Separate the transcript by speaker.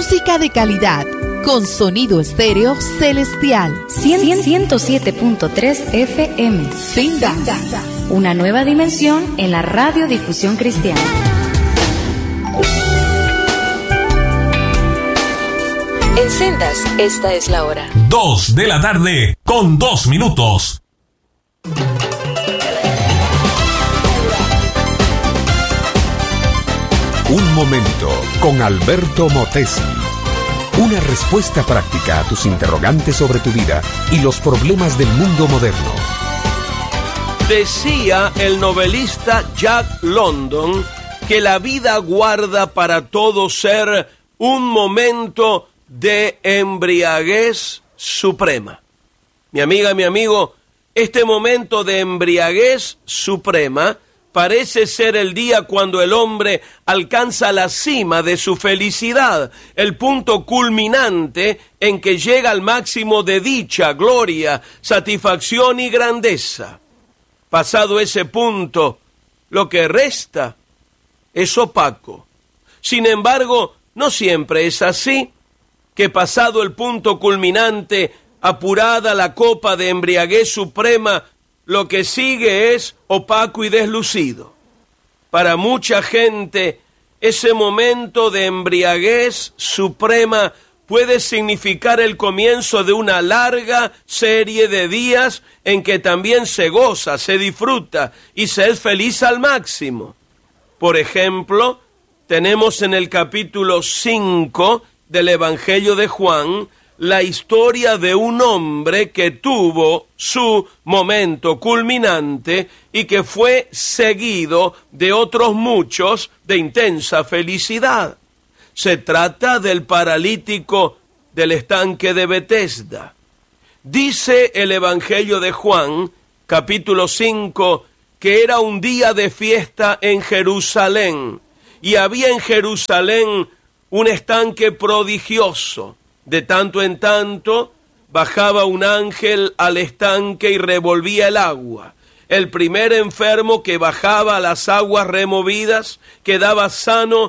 Speaker 1: Música de calidad, con sonido estéreo celestial.
Speaker 2: 107.3 FM.
Speaker 1: Senda.
Speaker 2: Una nueva dimensión en la radiodifusión cristiana.
Speaker 3: En Sendas, esta es la hora.
Speaker 4: 2 de la tarde, con 2 minutos.
Speaker 5: Un momento con Alberto Motesi. Una respuesta práctica a tus interrogantes sobre tu vida y los problemas del mundo moderno.
Speaker 6: Decía el novelista Jack London que la vida guarda para todo ser un momento de embriaguez suprema. Mi amiga, mi amigo, este momento de embriaguez suprema parece ser el día cuando el hombre alcanza la cima de su felicidad, el punto culminante en que llega al máximo de dicha, gloria, satisfacción y grandeza. Pasado ese punto, lo que resta es opaco. Sin embargo, no siempre es así, que pasado el punto culminante, apurada la copa de embriaguez suprema, lo que sigue es opaco y deslucido. Para mucha gente, ese momento de embriaguez suprema puede significar el comienzo de una larga serie de días en que también se goza, se disfruta y se es feliz al máximo. Por ejemplo, tenemos en el capítulo 5 del Evangelio de Juan la historia de un hombre que tuvo su momento culminante y que fue seguido de otros muchos de intensa felicidad. Se trata del paralítico del estanque de Betesda. Dice el Evangelio de Juan, capítulo 5, que era un día de fiesta en Jerusalén, y había en Jerusalén un estanque prodigioso. De tanto en tanto bajaba un ángel al estanque y revolvía el agua. El primer enfermo que bajaba a las aguas removidas quedaba sano